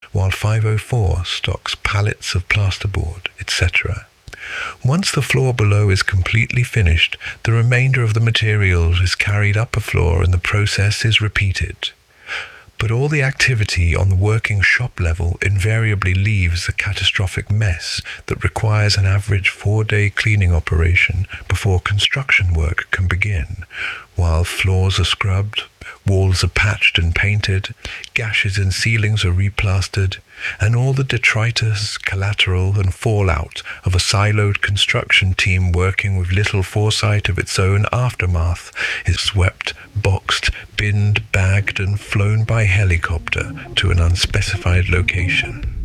while 504 stocks pallets of plasterboard, etc. Once the floor below is completely finished, the remainder of the materials is carried up a floor and the process is repeated. But all the activity on the working shop level invariably leaves a catastrophic mess that requires an average 4-day cleaning operation before construction work can begin, while floors are scrubbed, walls are patched and painted, gashes in ceilings are replastered, and all the detritus, collateral, and fallout of a siloed construction team working with little foresight of its own aftermath is swept, boxed, binned, bagged, and flown by helicopter to an unspecified location.